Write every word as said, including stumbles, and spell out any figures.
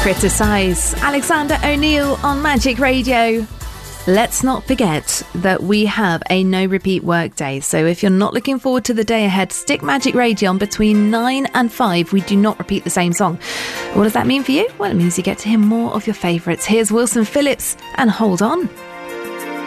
Criticise. Alexander O'Neill on Magic Radio. Let's not forget that we have a no repeat workday. So if you're not looking forward to the day ahead, stick Magic Radio on between nine and five. We do not repeat the same song. What does that mean for you? Well, it means you get to hear more of your favourites. Here's Wilson Phillips and Hold On.